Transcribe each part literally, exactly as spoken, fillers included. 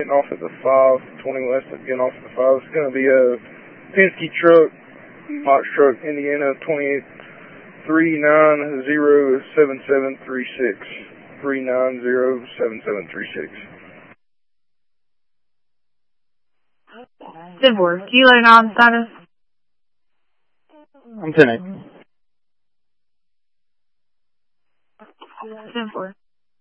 getting off at the five, twenty west of getting off at the five. It's going to be a Penske truck, box truck, Indiana, twenty-eight three nine zero seven seven three six. three nine zero seven seven three six. ten four. Kilo nine status. I'm ten eight. ten four.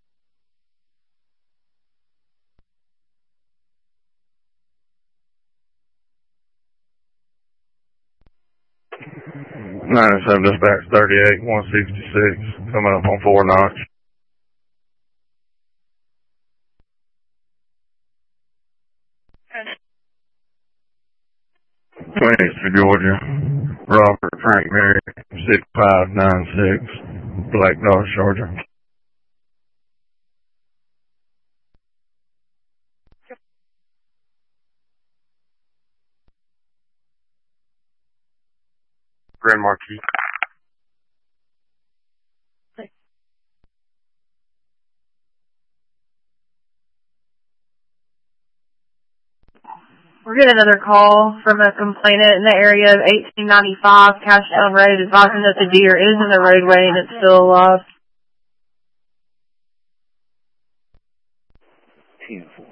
ninety-seven dispatch thirty-eight one sixty-six, coming up on four notch. Phoenix, Georgia. Robert Frank Mary, six five nine six, Black Dodge Charger. Grand Marquis. We're getting another call from a complainant in the area of eighteen ninety-five Cashtown Road advising that the deer is in the roadway and it's still alive. ten four.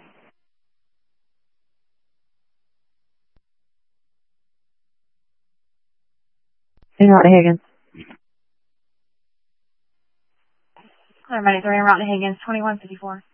In Route to Higgins. Hi, my name's Ryan Route to Higgins, twenty-one fifty-four.